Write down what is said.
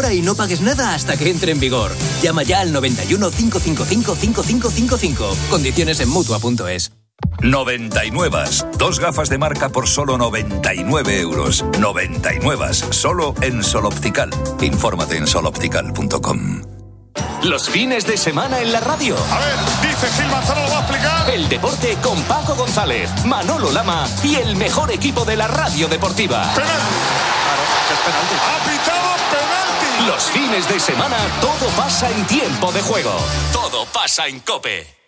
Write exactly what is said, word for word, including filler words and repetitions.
ahora y no pagues nada hasta que entre en vigor. Llama ya al noventa y uno, cinco cinco cinco, cinco cinco cinco cinco. Condiciones en Mutua punto es. noventa y nueve. Dos gafas de marca por solo noventa y nueve euros. noventa y nueve. Solo en Sol Optical. Infórmate en sol optical punto com. Los fines de semana en la radio. A ver, dice Gil Manzano, lo va a explicar. El deporte con Paco González, Manolo Lama y el mejor equipo de la radio deportiva. Penalti. Claro, que es penalti. Ha pitado penalti. Los fines de semana todo pasa en tiempo de juego. Todo pasa en COPE.